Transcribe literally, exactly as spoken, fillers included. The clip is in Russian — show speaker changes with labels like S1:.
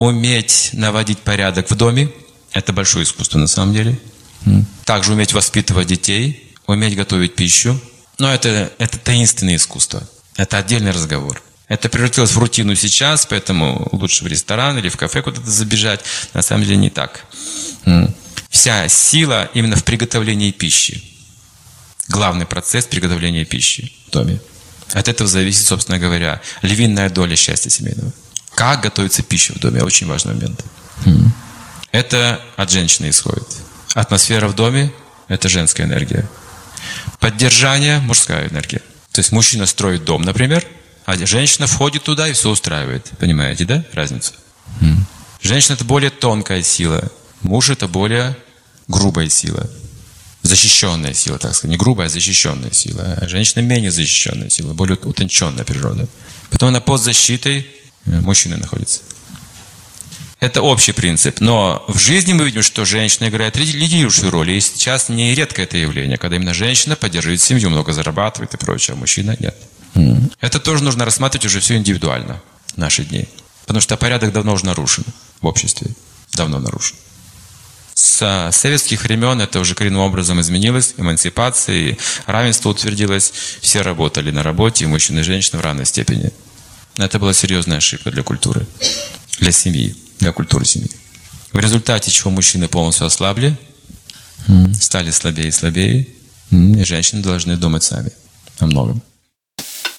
S1: Уметь наводить порядок в доме – это большое искусство на самом деле. Также уметь воспитывать детей, уметь готовить пищу. Но это, это таинственное искусство. Это отдельный разговор. Это превратилось в рутину сейчас, поэтому лучше в ресторан или в кафе куда-то забежать. На самом деле не так. Вся сила именно в приготовлении пищи. Главный процесс приготовления пищи в доме. От этого зависит, собственно говоря, львиная доля счастья семейного. Как готовится пища в доме – очень важный момент. Это от женщины исходит. Атмосфера в доме – это женская энергия. Поддержание – мужская энергия. То есть мужчина строит дом, например, а женщина входит туда и все устраивает. Понимаете, да, разницу? Женщина – это более тонкая сила. Муж – это более грубая сила. Защищенная сила, так сказать. Не грубая, а защищенная сила. А женщина менее защищенная сила, более утонченная природа. Потом она под защитой мужчины находится. Это общий принцип. Но в жизни мы видим, что женщина играет лидирующую роль. И сейчас не редко это явление, когда именно женщина поддерживает семью, много зарабатывает и прочее, а мужчина нет. Mm. Это тоже нужно рассматривать уже все индивидуально в наши дни. Потому что порядок давно уже нарушен в обществе. Давно нарушен. С советских времен это уже коренным образом изменилось. Эмансипация и равенство утвердилось. Все работали на работе, и мужчины и женщины в равной степени. Это была серьезная ошибка для культуры, для семьи, для культуры семьи. В результате чего мужчины полностью ослабли, стали слабее и слабее, и женщины должны думать сами о многом.